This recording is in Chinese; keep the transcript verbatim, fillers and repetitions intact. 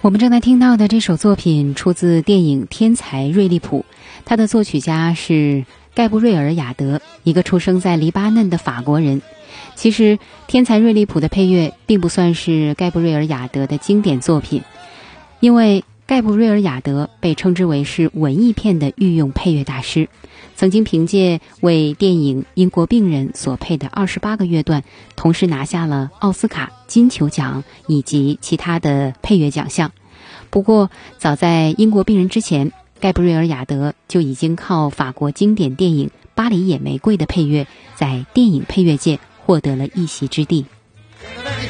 我们正在听到的这首作品出自电影《天才瑞利普》，它的作曲家是盖布瑞尔·雅德，一个出生在黎巴嫩的法国人。其实《天才瑞利普》的配乐并不算是盖布瑞尔·雅德的经典作品，因为盖布瑞尔·雅德被称之为是文艺片的御用配乐大师，曾经凭借为电影《英国病人》所配的二十八个乐段，同时拿下了奥斯卡、金球奖以及其他的配乐奖项。不过早在《英国病人》之前，盖布瑞尔·雅德就已经靠法国经典电影《巴黎野玫瑰》的配乐，在电影配乐界获得了一席之地。